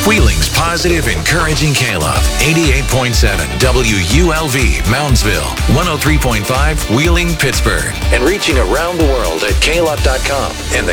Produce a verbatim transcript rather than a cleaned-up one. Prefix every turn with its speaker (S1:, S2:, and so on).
S1: Wheeling's positive, encouraging K-Love. eighty-eight point seven W U L V, Moundsville. one oh three point five, Wheeling, Pittsburgh. And reaching around the world at K Love dot com and the